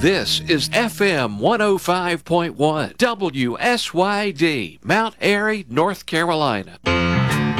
This is FM 105.1 WSYD, Mount Airy, North Carolina.